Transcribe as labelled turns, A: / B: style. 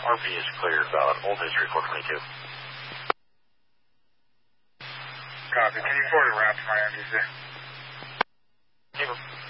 A: RP is cleared, valid. Hold history 422.
B: Copy. Can you forward a route to my MDC?
A: Neighbor.